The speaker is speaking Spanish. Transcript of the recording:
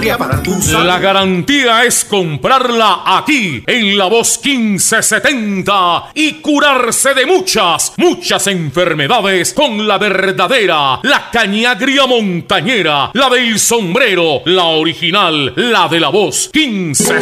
Para tu salud. La garantía es comprarla aquí, en La Voz 1570, y curarse de muchas enfermedades con la verdadera, la cañagria montañera, la del sombrero, la original, la de La Voz 1570.